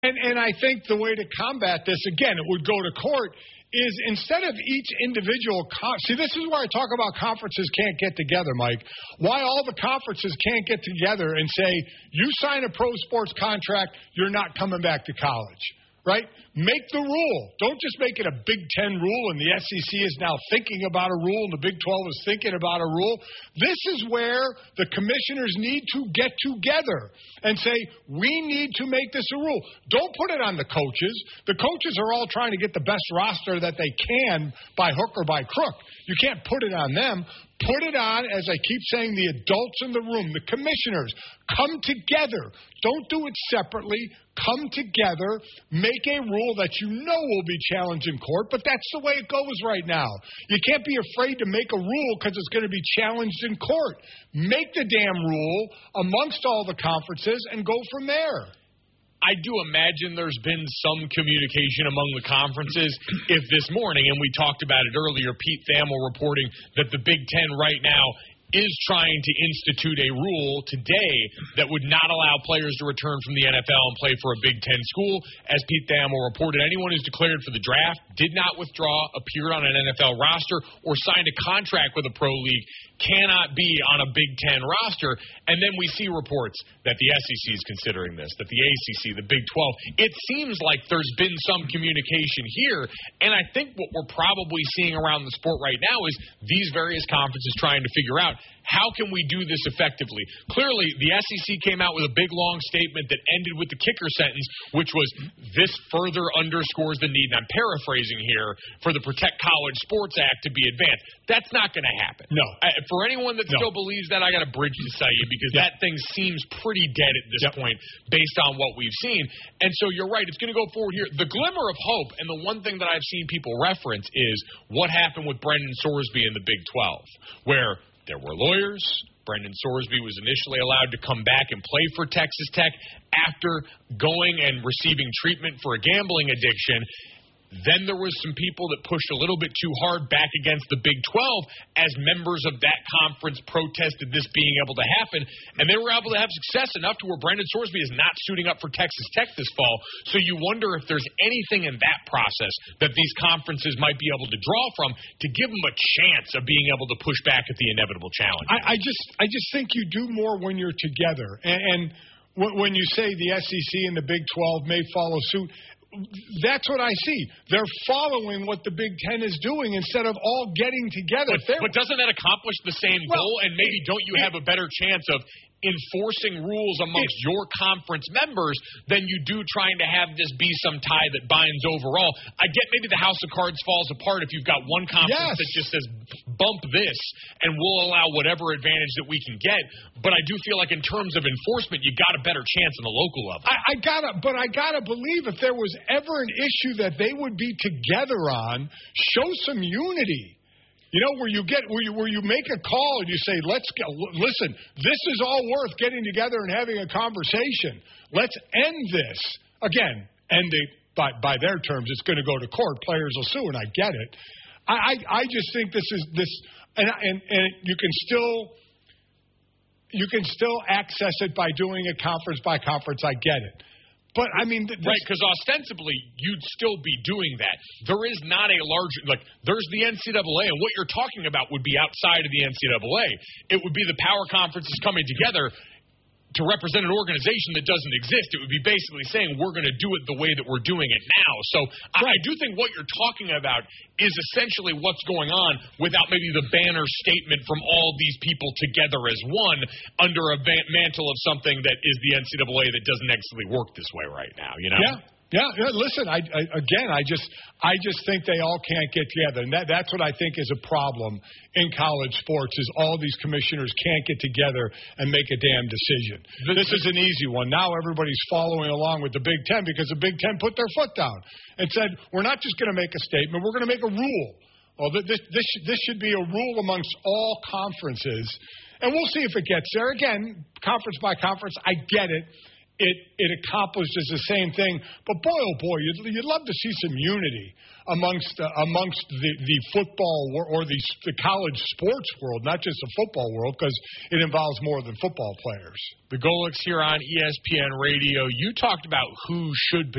And I think the way to combat this, again, it would go to court, is instead of each individual see, this is where I talk about conferences can't get together, Mike. Why all the conferences can't get together and say, you sign a pro sports contract, you're not coming back to college. Right? Make the rule. Don't just make it a Big Ten rule and the SEC is now thinking about a rule and the Big 12 is thinking about a rule. This is where the commissioners need to get together and say, we need to make this a rule. Don't put it on the coaches. The coaches are all trying to get the best roster that they can by hook or by crook. You can't put it on them. Put it on, as I keep saying, the adults in the room, the commissioners. Come together. Don't do it separately. Come together. Make a rule that you know will be challenged in court, but that's the way it goes right now. You can't be afraid to make a rule because it's going to be challenged in court. Make the damn rule amongst all the conferences and go from there. I do imagine there's been some communication among the conferences. If this morning, and we talked about it earlier, Pete Thamel reporting that the Big Ten right now is trying to institute a rule today that would not allow players to return from the NFL and play for a Big Ten school. As Pete Thamel reported, anyone who's declared for the draft, did not withdraw, appeared on an NFL roster, or signed a contract with a pro league cannot be on a Big Ten roster. And then we see reports that the SEC is considering this, that the ACC, the Big 12. It seems like there's been some communication here, and I think what we're probably seeing around the sport right now is these various conferences trying to figure out, how can we do this effectively? Clearly, the SEC came out with a big, long statement that ended with the kicker sentence, which was, this further underscores the need, and I'm paraphrasing here, for the Protect College Sports Act to be advanced. That's not going to happen. No. For anyone that still believes that, I got a bridge to sell you, because that thing seems pretty dead at this point based on what we've seen. And so you're right, it's going to go forward here. The glimmer of hope, and the one thing that I've seen people reference, is what happened with Brendan Sorsby in the Big 12, where there were lawyers. Brendan Sorsby was initially allowed to come back and play for Texas Tech after going and receiving treatment for a gambling addiction. Then there was some people that pushed a little bit too hard back against the Big 12 as members of that conference protested this being able to happen, and they were able to have success enough to where Brendan Sorsby is not suiting up for Texas Tech this fall. So you wonder if there's anything in that process that these conferences might be able to draw from to give them a chance of being able to push back at the inevitable challenge. I just think you do more when you're together. And when you say the SEC and the Big 12 may follow suit, that's what I see. They're following what the Big Ten is doing instead of all getting together. But doesn't that accomplish the same goal? And maybe don't you have a better chance of enforcing rules amongst your conference members than you do trying to have this be some tie that binds overall? I get maybe the house of cards falls apart if you've got one conference that just says bump this and we'll allow whatever advantage that we can get. But I do feel like in terms of enforcement, you got a better chance on the local level. I gotta believe if there was ever an issue that they would be together on, show some unity. You know, where you make a call and you say, listen, this is all worth getting together and having a conversation. Let's end this. Again, end it by their terms. It's going to go to court. Players will sue, and I get it. I just think this is this, and you can still access it by doing it conference by conference. I get it. But, I mean... Right, because ostensibly, you'd still be doing that. There is not a large... there's the NCAA, and what you're talking about would be outside of the NCAA. It would be the power conferences coming together to represent an organization that doesn't exist. It would be basically saying we're going to do it the way that we're doing it now. So I do think what you're talking about is essentially what's going on without maybe the banner statement from all these people together as one under a mantle of something that is the NCAA that doesn't actually work this way right now, you know? Yeah. Listen, I just think they all can't get together, and that's what I think is a problem in college sports is all these commissioners can't get together and make a damn decision. This is an easy one. Now everybody's following along with the Big Ten because the Big Ten put their foot down and said, we're not just going to make a statement, we're going to make a rule. Well, this should be a rule amongst all conferences, and we'll see if it gets there. Again, conference by conference, I get it. It accomplishes the same thing, but boy, oh boy, you'd love to see some unity amongst the football or the college sports world, not just the football world, because it involves more than football players. The Golics here on ESPN Radio. You talked about who should